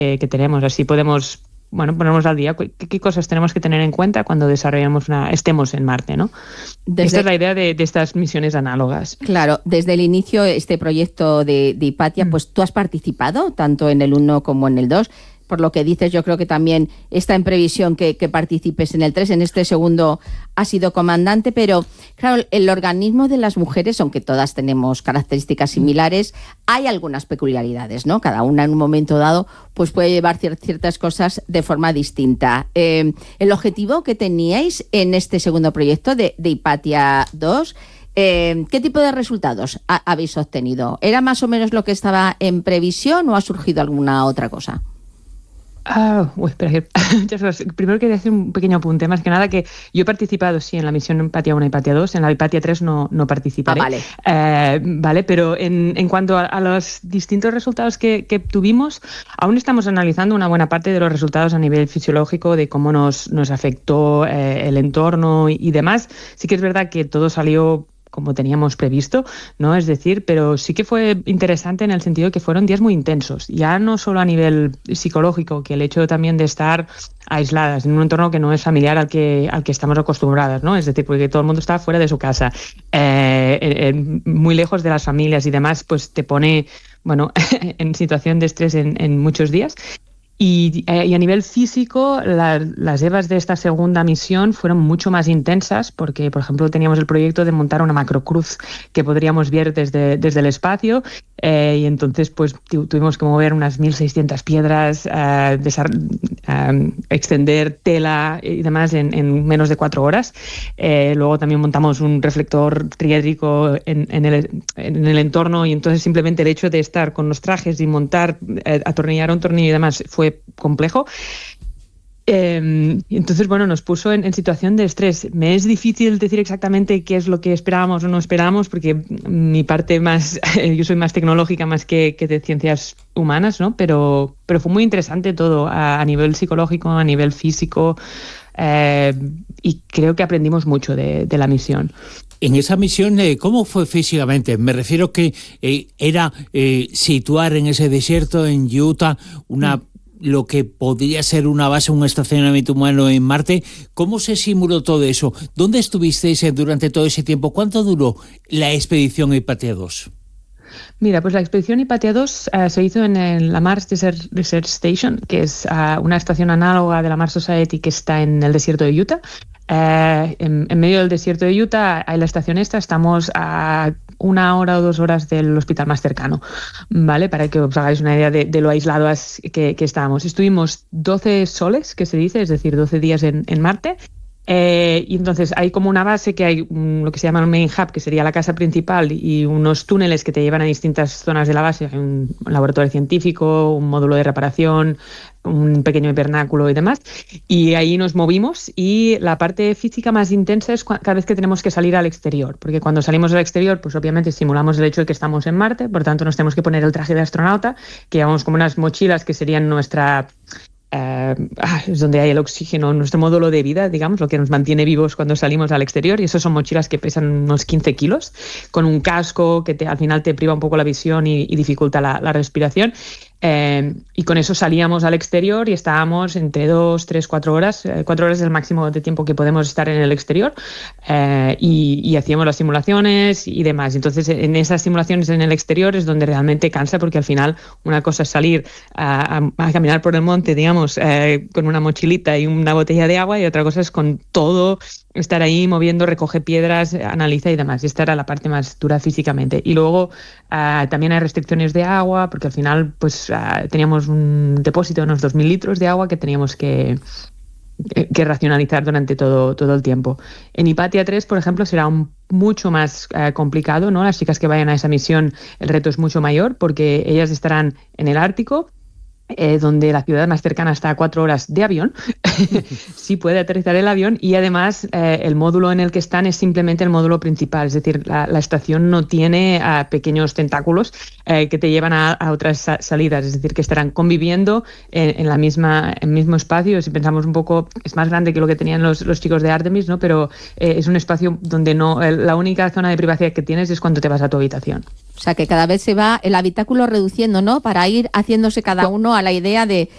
que tenemos. Así podemos, bueno, ponernos al día qué cosas tenemos que tener en cuenta cuando estemos en Marte, ¿no? Esta es la idea de estas misiones análogas. Claro, desde el inicio, este proyecto de Hypatia, pues tú has participado tanto en el 1 como en el 2. Por lo que dices, yo creo que también está en previsión que participes en el 3. En este segundo has sido comandante, pero claro, el organismo de las mujeres, aunque todas tenemos características similares, hay algunas peculiaridades, ¿no? Cada una en un momento dado pues puede llevar ciertas cosas de forma distinta. El objetivo que teníais en este segundo proyecto de Hypatia 2, ¿qué tipo de resultados habéis obtenido? ¿Era más o menos lo que estaba en previsión o ha surgido alguna otra cosa? Espera, primero quería hacer un pequeño apunte, más que nada que yo he participado, sí, en la misión Hypatia 1 y Hypatia 2, en la Hypatia 3 no participaré. Vale, pero en cuanto a los distintos resultados que tuvimos, aún estamos analizando una buena parte de los resultados a nivel fisiológico, de cómo nos afectó el entorno y demás. Sí que es verdad que todo salió como teníamos previsto, ¿no? Es decir, pero sí que fue interesante en el sentido de que fueron días muy intensos, ya no solo a nivel psicológico, que el hecho también de estar aisladas en un entorno que no es familiar al que estamos acostumbradas, ¿no? Es decir, porque todo el mundo está fuera de su casa, muy lejos de las familias y demás, pues te pone, bueno, en situación de estrés en muchos días. Y a nivel físico, las EVAs de esta segunda misión fueron mucho más intensas porque, por ejemplo, teníamos el proyecto de montar una macrocruz que podríamos ver desde el espacio y entonces pues tuvimos que mover unas 1.600 piedras, extender tela y demás en menos de 4 horas. Luego también montamos un reflector triédrico en el entorno y entonces simplemente el hecho de estar con los trajes y montar, atornillar un tornillo y demás fue complejo. Entonces, bueno, nos puso en situación de estrés. Me es difícil decir exactamente qué es lo que esperábamos o no esperábamos, porque mi parte más, yo soy más tecnológica más que de ciencias humanas, ¿no? Pero fue muy interesante todo a nivel psicológico, a nivel físico, y creo que aprendimos mucho de la misión. En esa misión, ¿cómo fue físicamente? Me refiero que era situar en ese desierto, en Utah, lo que podría ser una base, un estacionamiento humano en Marte. ¿Cómo se simuló todo eso? ¿Dónde estuvisteis durante todo ese tiempo? ¿Cuánto duró la expedición Hypatia 2? Mira, pues la expedición Hypatia 2 se hizo en la Mars Desert Research Station, que es una estación análoga de la Mars Society que está en el desierto de Utah. En medio del desierto de Utah hay la estación esta, estamos a 1 hora o 2 horas del hospital más cercano, ¿vale? Para que os hagáis una idea de lo aislados que estábamos. Estuvimos 12 soles, que se dice, es decir, 12 días en Marte. Y entonces hay como una base que hay lo que se llama un main hub, que sería la casa principal, y unos túneles que te llevan a distintas zonas de la base. Hay un laboratorio científico, un módulo de reparación, un pequeño hibernáculo y demás, y ahí nos movimos, y la parte física más intensa es cada vez que tenemos que salir al exterior, porque cuando salimos al exterior pues obviamente simulamos el hecho de que estamos en Marte, por tanto nos tenemos que poner el traje de astronauta, que llevamos como unas mochilas que serían nuestra... es donde hay el oxígeno, nuestro módulo de vida, digamos, lo que nos mantiene vivos cuando salimos al exterior, y eso son mochilas que pesan unos 15 kilos, con un casco que al final te priva un poco la visión y dificulta la respiración. Y con eso salíamos al exterior y estábamos entre 2, 3, 4 horas. 4 horas es el máximo de tiempo que podemos estar en el exterior, y hacíamos las simulaciones y demás. Entonces, en esas simulaciones en el exterior es donde realmente cansa, porque al final una cosa es salir a caminar por el monte, digamos, con una mochilita y una botella de agua, y otra cosa es con todo, estar ahí moviendo, recoge piedras, analiza y demás. Y esta era la parte más dura físicamente. Y luego también hay restricciones de agua, porque al final pues teníamos un depósito de unos 2.000 litros de agua que teníamos que racionalizar durante todo el tiempo. En Hypatia 3, por ejemplo, será mucho más complicado, ¿no? Las chicas que vayan a esa misión, el reto es mucho mayor, porque ellas estarán en el Ártico, donde la ciudad más cercana está a 4 horas de avión. Sí puede aterrizar el avión, y además el módulo en el que están es simplemente el módulo principal, es decir, la estación no tiene pequeños tentáculos que te llevan a otras salidas, es decir, que estarán conviviendo en el mismo espacio. Si pensamos un poco, es más grande que lo que tenían los chicos de Artemis, ¿no? Pero es un espacio donde la única zona de privacidad que tienes es cuando te vas a tu habitación. O sea, que cada vez se va el habitáculo reduciendo, ¿no? Para ir haciéndose cada uno a la idea de